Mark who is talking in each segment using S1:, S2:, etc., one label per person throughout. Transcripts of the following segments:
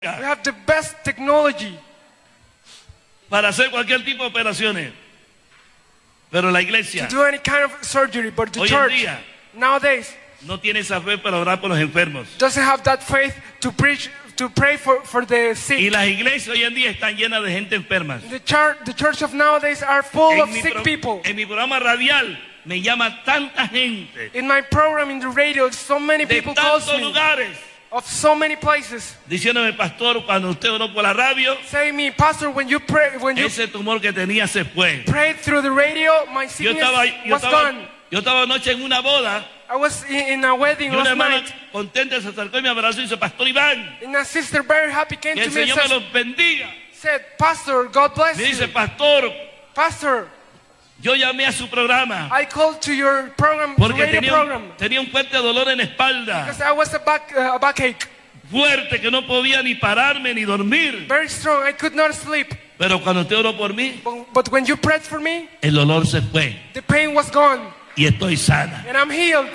S1: We have the best technology
S2: para hacer cualquier tipo de operaciones. Pero la iglesia
S1: to do any kind of surgery, but the
S2: hoy en
S1: church
S2: día
S1: nowadays
S2: no tiene esa fe para orar por los enfermos.
S1: doesn't have that faith to pray for the sick.
S2: Y las iglesias hoy en día están llenas de gente enferma.
S1: The church of nowadays are full of sick people.
S2: En mi programa radial me llama tanta gente
S1: In my program in the radio, so many
S2: de
S1: people call
S2: tantos
S1: me
S2: lugares
S1: of so many places,
S2: diciéndome, pastor, cuando usted oró por la radio,
S1: say me, Pastor, when you
S2: ese tumor que tenía se fue.
S1: prayed through the radio, my sickness was gone.
S2: Yo estaba anoche en una boda
S1: I was in a wedding
S2: y una
S1: last
S2: hermana
S1: night,
S2: contenta se acercó y me abrazó y dice, Pastor Iván,
S1: and a sister very happy came
S2: que el
S1: to me and
S2: Señor me los bendiga.
S1: said, Pastor, God bless
S2: Me dice,
S1: you.
S2: pastor,
S1: Pastor,
S2: yo llamé a su programa
S1: I called to your program, the
S2: porque
S1: radio program,
S2: tenía un fuerte dolor en la espalda,
S1: because I was a backache,
S2: fuerte, que no podía ni pararme ni dormir.
S1: very strong. I could not sleep.
S2: Pero cuando usted oró por mí,
S1: But when you prayed for me,
S2: el dolor se fue
S1: the pain was gone,
S2: y estoy sana.
S1: and I'm healed.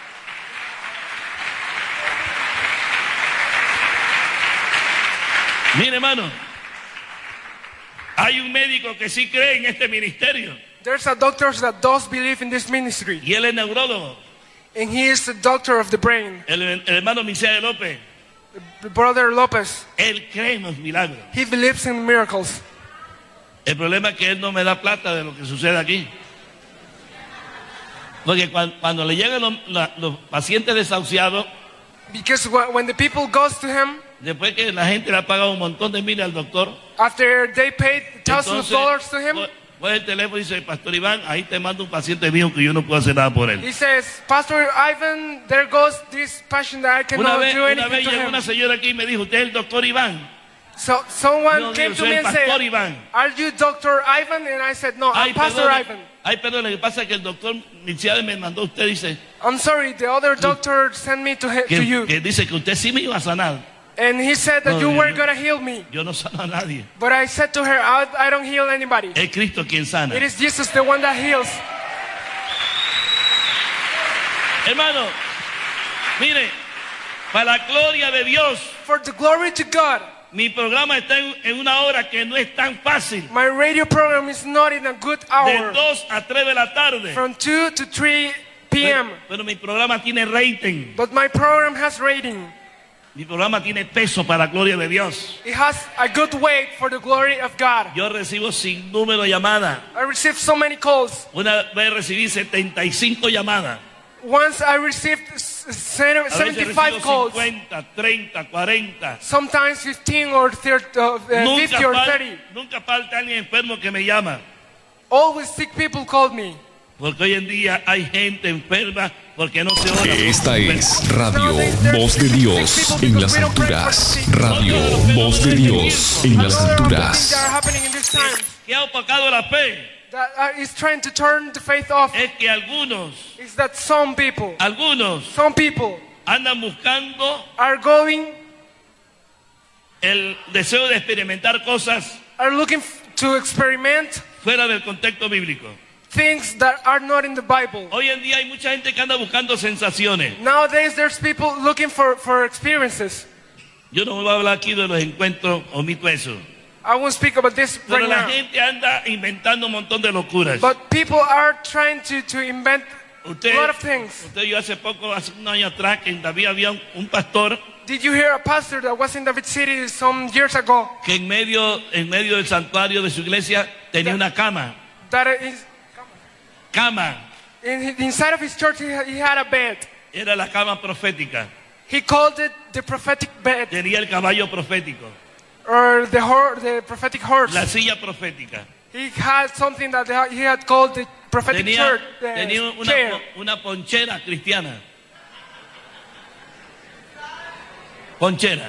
S2: Mire, hermano, hay un médico que sí cree en este ministerio
S1: There's a doctor that does believe in this ministry,
S2: y él es neurólogo,
S1: and he is the doctor of the brain,
S2: el hermano Misael López.
S1: the brother Lopez.
S2: Él cree en los milagros.
S1: He believes in miracles.
S2: El problema es que él no me da plata de lo que sucede aquí. Porque cuando le llegan los pacientes desahuciados,
S1: Because when the people goes to him,
S2: después que la gente le ha pagado un montón de miles al doctor,
S1: after they paid thousands of
S2: entonces
S1: dollars to him,
S2: coge el teléfono y dice, Pastor Iván, ahí te mando un paciente mío que yo no puedo hacer nada por él.
S1: he says, Pastor Ivan, there goes this patient that I cannot do
S2: Una vez
S1: anything to
S2: llegó una
S1: him.
S2: señora aquí y me dijo, ¿usted es el doctor Iván?
S1: So someone
S2: No,
S1: came
S2: yo
S1: to
S2: soy
S1: me
S2: el
S1: and
S2: pastor
S1: said,
S2: Iván.
S1: are you Dr. Ivan? And I said, no, I'm Pastor Ivan.
S2: Ay, perdón, lo que pasa es que el doctor Misael me mandó a usted, dice,
S1: I'm sorry, the other doctor sent me to you.
S2: que dice que usted sí me iba a sanar.
S1: And he said that
S2: No,
S1: you
S2: yo
S1: were
S2: no.
S1: going to heal me.
S2: Yo no sano a nadie.
S1: But I said to her, I don't heal anybody.
S2: Es Cristo quien sana.
S1: It is Jesus the one that heals.
S2: Hermano, mire, para la gloria de Dios,
S1: For the glory to God,
S2: mi programa está en una hora que no es tan fácil.
S1: my radio program is not in a good
S2: De
S1: hour.
S2: 2 a 3 de la tarde.
S1: From 2 to 3 p.m.
S2: Pero mi programa tiene rating.
S1: But my program has rating.
S2: Mi programa tiene peso para la gloria de Dios.
S1: It has a good weight for the glory of God.
S2: Yo recibo sin número de llamadas.
S1: I received so many calls.
S2: Una vez recibí 75 llamadas.
S1: Once I received
S2: A veces
S1: 75
S2: recibo
S1: calls.
S2: 50, 30, 40.
S1: Sometimes 15 or 30, 50 or 30.
S2: Nunca falta alguien enfermo que me llama.
S1: Always sick people called me.
S2: Porque hoy en día hay gente enferma porque no se ora.
S3: Esta es Radio Voz de Dios en las alturas. Radio Voz de Dios en las
S1: Things
S3: alturas.
S1: that are happening in this time
S2: Que ha opacado la fe
S1: that is trying to turn the faith off
S2: es que algunos
S1: is that some people
S2: andan buscando
S1: are going,
S2: el deseo de experimentar cosas
S1: are looking to experiment
S2: fuera del contexto bíblico.
S1: things that are not in the Bible.
S2: Hoy en día hay mucha gente que anda buscando sensaciones.
S1: Nowadays there's people looking for experiences.
S2: Yo no voy a hablar aquí de los encuentros, omito eso.
S1: I won't speak about this
S2: Pero
S1: right
S2: la
S1: now.
S2: gente anda inventando un montón de locuras.
S1: But people are trying to invent
S2: Usted,
S1: a lot of things.
S2: yo hace un año atrás, en David había un pastor
S1: Did you hear a pastor that was in David City some years ago
S2: que en medio del santuario de su iglesia tenía una cama.
S1: that is,
S2: Cama.
S1: inside of his church he had a bed.
S2: Era la cama profética.
S1: He called it the prophetic bed
S2: Tenía el caballo profético.
S1: or the prophetic horse.
S2: La silla profética.
S1: He had something that he had called the prophetic
S2: Tenía
S1: chair.
S2: una ponchera cristiana. Ponchera.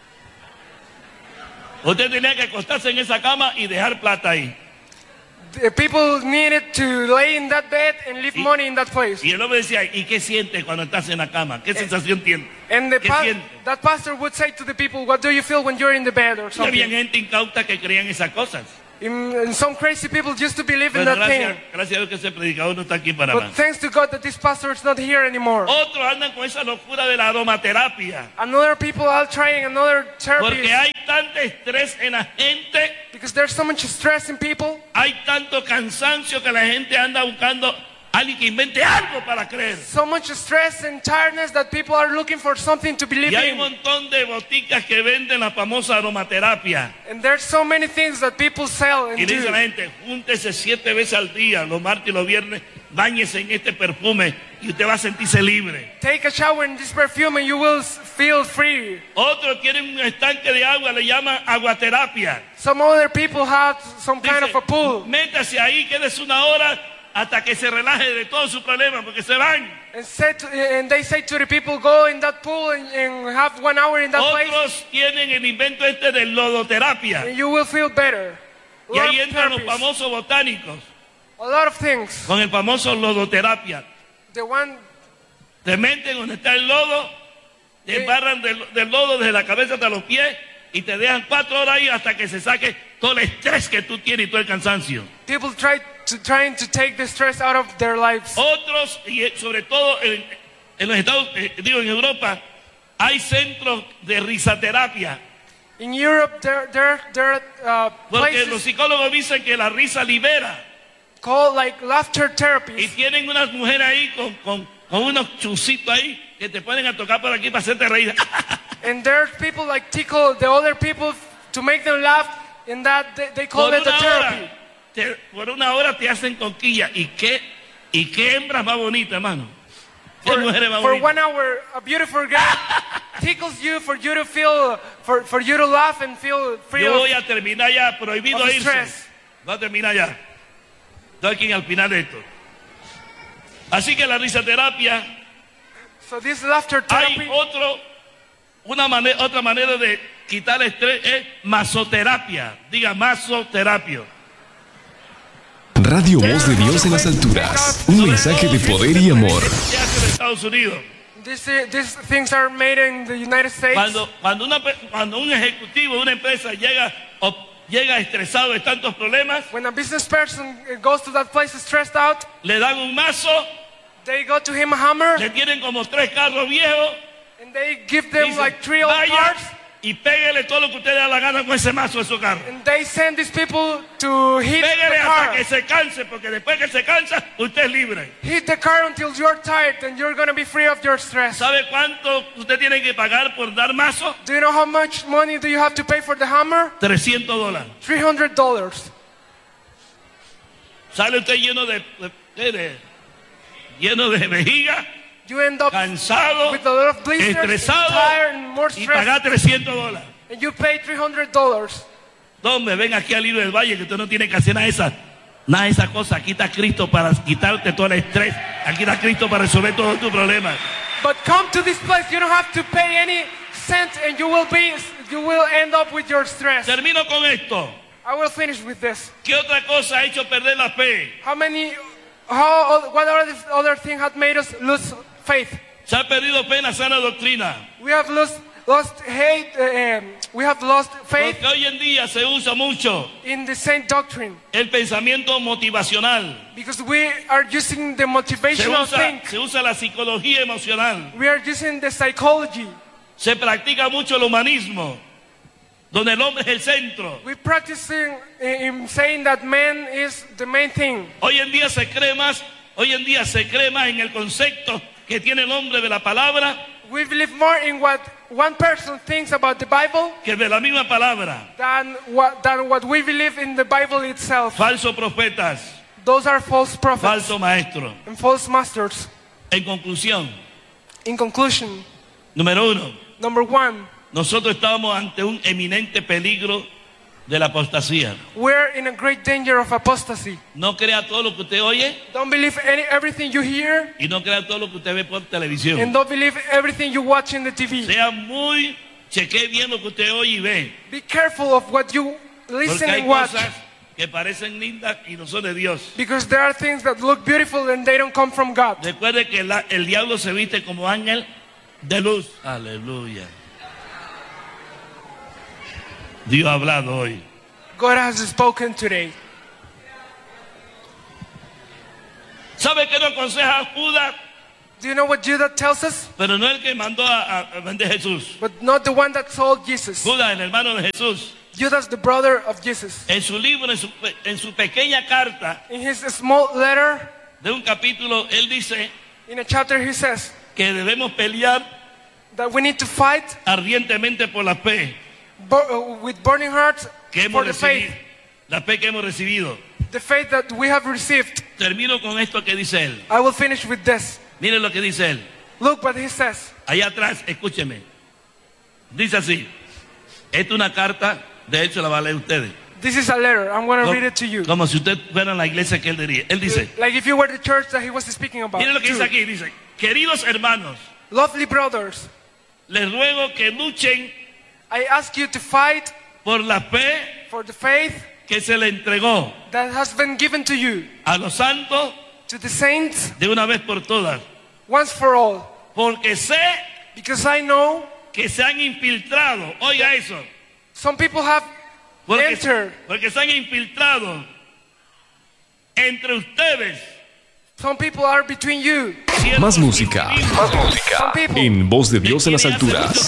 S2: Usted tenía que acostarse en esa cama y dejar plata ahí.
S1: The people needed to lay in that bed and leave money in that place.
S2: Y el hombre decía, ¿y qué sientes cuando estás en la cama? ¿Qué sensación tienes?
S1: And
S2: ¿Qué sientes?
S1: that pastor would say to the people, what do you feel when you're in the bed or
S2: Y había
S1: something?
S2: gente incauta que creía en esas cosas.
S1: And some crazy people used to believe in
S2: Pero
S1: that thing.
S2: gracias a Dios que ese predicador no está aquí en Panamá.
S1: But thanks to God that this pastor is not here anymore.
S2: Otros andan con esa locura de la aromaterapia.
S1: Another people are trying another
S2: Porque
S1: therapy
S2: hay tanto estrés en la gente,
S1: because there's so much stress in people.
S2: hay tanto cansancio que la gente anda buscando alguien que invente algo para creer.
S1: So much stress and tiredness that people are looking for something to believe
S2: Y hay un
S1: in.
S2: montón de boticas que venden la famosa aromaterapia.
S1: And there's so many things that people sell
S2: Y
S1: and
S2: le dice a la
S1: do.
S2: gente, júntese 7 veces al día, los martes y los viernes, báñese en este perfume y usted va a sentirse libre.
S1: Take a shower in this perfume and you will feel free.
S2: Otros tienen un estanque de agua, le llaman aguaterapia.
S1: Some other people have some kind of a pool.
S2: Métase ahí, quédese 1 hora hasta que se relaje de todos sus problemas, porque se van.
S1: And they say to the people, go in that pool and have 1 hour in that place
S2: Otros tienen el invento este de lodoterapia.
S1: and you will feel better.
S2: Y ahí entran los famosos botánicos
S1: A lot of things.
S2: con el famoso lodoterapia.
S1: The one,
S2: Te meten donde está el lodo, te embarran del lodo desde la cabeza hasta los pies y te dejan 4 horas ahí hasta que se saque todo el estrés que tú tienes y todo el cansancio.
S1: people trying to take the stress out of their lives.
S2: Otros, y sobre todo en los Estados en Europa, hay centros de risaterapia.
S1: In Europe, there are
S2: Porque los
S1: places
S2: psicólogos dicen que la risa libera.
S1: called like laughter
S2: Y
S1: therapies.
S2: tienen unas mujeres ahí con unos chusitos ahí que te ponen a tocar por aquí para hacerte reír.
S1: And there's people like tickle the other people to make them laugh. And that they call
S2: Por
S1: it a
S2: una
S1: therapy.
S2: hora, por 1 hora te hacen conquilla. ¿Y qué hembras más bonitas, hermano? ¿Qué mujeres más
S1: For
S2: bonitas?
S1: 1 hour, a beautiful girl tickles you for you to feel, for you to laugh and feel free
S2: Yo voy
S1: of.
S2: a terminar ya, prohibido
S1: of
S2: irse.
S1: stress.
S2: Voy a terminar ya. Estoy aquí al final de esto. Así que la risaterapia,
S1: So this laughter
S2: hay
S1: therapy,
S2: otra manera de quitar el estrés es masoterapia. Diga masoterapia.
S3: Radio Voz de Dios en las alturas. Un mensaje de poder y amor.
S2: Se hace en Estados Unidos.
S1: these things are made in the United States.
S2: Cuando un ejecutivo de una empresa llega estresado de tantos problemas,
S1: When a business person goes to that place stressed out,
S2: le dan un mazo,
S1: they go to him a hammer
S2: le tienen como 3 carros viejos,
S1: and they give them
S2: dicen,
S1: like 3 old
S2: vaya
S1: cars,
S2: y péguele todo lo que usted le da la gana con ese mazo de su carro.
S1: and they send these people to hit the
S2: Péguele hasta
S1: car.
S2: que se canse, porque después que se cansa, usted es libre.
S1: Hit the car until you're tired and you're going to be free of your stress.
S2: ¿Sabe cuánto usted tiene que pagar por dar mazo?
S1: Do you know how much money do you have to pay for the hammer?
S2: $300.
S1: $300.
S2: Sale usted lleno de vejiga,
S1: You end up
S2: cansado,
S1: with a lot of blisters, and
S2: estresado
S1: tired, and more
S2: y
S1: stress.
S2: pagar $300.
S1: And you pay $300.
S2: No, me ven aquí al Libro del Valle, que usted no tiene que hacer nada de esas cosas. Aquí está Cristo para quitarte todo el estrés. Aquí está Cristo para resolver todos tus problemas.
S1: But come to this place. You don't have to pay any cent, and you will end up with your stress.
S2: Termino con esto.
S1: I will finish with this.
S2: ¿Qué otra cosa ha hecho perder la fe?
S1: What other thing had made us lose faith?
S2: Se ha perdido fe en la sana doctrina.
S1: We have lost hate. We have lost faith
S2: Porque hoy en día se usa mucho
S1: in the same doctrine
S2: el pensamiento motivacional.
S1: because we are using the motivational thing.
S2: Se usa la psicología emocional.
S1: We are using the psychology.
S2: Se practica mucho el humanismo, donde el hombre es el centro.
S1: We're practicing in saying that man is the main thing.
S2: Hoy en día se cree más en el concepto que tiene el hombre de la palabra
S1: We believe more in what one person thinks about the Bible
S2: que de la misma palabra.
S1: than what we believe in the Bible itself.
S2: Falsos profetas,
S1: Those are false prophets
S2: falsos maestros.
S1: and false masters.
S2: En conclusión,
S1: In conclusion,
S2: número 1,
S1: number one,
S2: nosotros estamos ante un eminente peligro de la apostasía.
S1: we're in a great danger of apostasy.
S2: No crea todo lo que usted oye
S1: Don't believe everything you hear,
S2: y no crea todo lo que usted ve por televisión.
S1: and don't believe everything you watch in the TV.
S2: Chequee bien lo que usted oye y ve.
S1: Be careful of what you
S2: Porque
S1: listen
S2: hay
S1: and watch,
S2: cosas que parecen lindas y no son de Dios.
S1: because there are things that look beautiful and they don't come from God.
S2: Recuerde que el diablo se viste como ángel de luz. Aleluya. Dios ha hablado hoy.
S1: God has spoken today.
S2: ¿Sabe qué nos aconseja Judas?
S1: Do you know what Judas tells us?
S2: Pero no el que mandó a vender Jesús.
S1: But not the one that sold Jesus.
S2: Judas, el hermano de Jesús.
S1: Judas, the brother of Jesus.
S2: En su libro, en su pequeña carta
S1: In his small letter,
S2: de un capítulo, él dice
S1: in a chapter, he says
S2: que debemos pelear
S1: that we need to fight
S2: ardientemente por la fe
S1: with burning hearts
S2: que
S1: for
S2: hemos
S1: the
S2: recibido.
S1: faith.
S2: La fe que hemos recibido.
S1: The faith that we have received.
S2: Termino con esto que dice él.
S1: I will finish with this.
S2: Miren lo que dice él.
S1: Look what he says.
S2: Allá atrás, escúcheme. Dice así. Esta es una carta, de hecho la va a leer ustedes.
S1: This is a letter. I'm going to read it to you.
S2: Como si usted fuera en la iglesia que él diría. Él dice.
S1: Like if you were the church that he was speaking about.
S2: Miren lo que
S1: too.
S2: dice aquí. Dice, queridos hermanos,
S1: Lovely brothers,
S2: les ruego que luchen
S1: I ask you to fight
S2: por la fe
S1: for the faith
S2: que se le entregó
S1: that has been given to you,
S2: a los santos
S1: to the saints,
S2: de una vez por todas.
S1: once for all.
S2: Porque sé
S1: Because I know
S2: que se han infiltrado. Oiga eso.
S1: some people have entered.
S2: Porque se han infiltrado entre ustedes.
S1: Some people are between you.
S3: Más música.
S1: Some people
S3: En Voz de Dios en las alturas.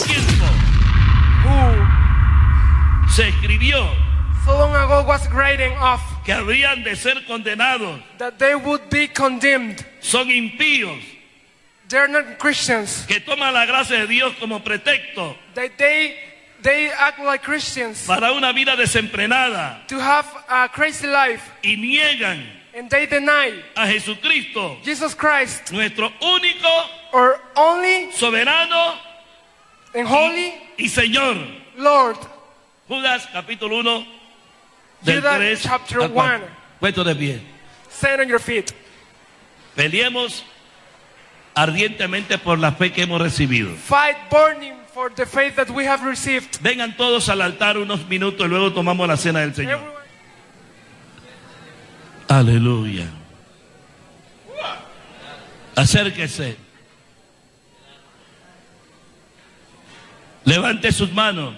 S1: who
S2: Se escribió
S1: so long ago was writing off
S2: que habrían de ser condenados.
S1: that they would be condemned.
S2: Son impíos
S1: They're not Christians.
S2: que toman la gracia de Dios como pretexto
S1: They act like Christians
S2: para una vida desenfrenada
S1: to have a crazy life,
S2: y niegan
S1: and they deny
S2: a Jesucristo,
S1: Jesus Christ,
S2: nuestro único,
S1: or only
S2: soberano
S1: and holy
S2: y Señor.
S1: Lord.
S2: Judas capítulo 1 del
S1: Judas
S2: 3
S1: chapter
S2: al 4.
S1: 1.
S2: Puesto de pie.
S1: Stand on your feet.
S2: Peleemos ardientemente por la fe que hemos recibido.
S1: Fight burning for the faith that we have received.
S2: Vengan todos al altar unos minutos y luego tomamos la cena del Señor.
S1: Everyone,
S2: Aleluya. Acérquese. Levante sus manos.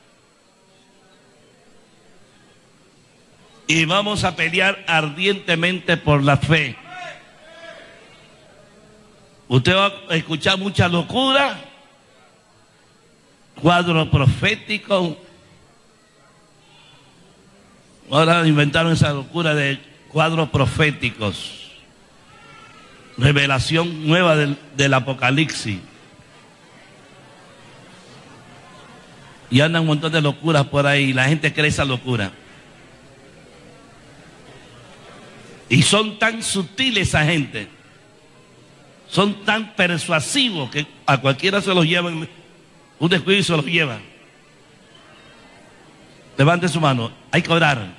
S2: Y vamos a pelear ardientemente por la fe. Usted va a escuchar mucha locura, cuadro profético. Ahora inventaron esa locura de cuadros proféticos. Revelación nueva del Apocalipsis. Y andan un montón de locuras por ahí. La gente cree esa locura. Y son tan sutiles esa gente. Son tan persuasivos que a cualquiera se los llevan. Un descuido y se los lleva. Levante su mano. Hay que orar.